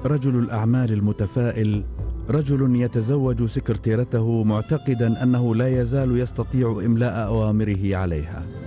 رجل الأعمال المتفائل رجل يتزوج سكرتيرته معتقدا أنه لا يزال يستطيع إملاء أوامره عليها.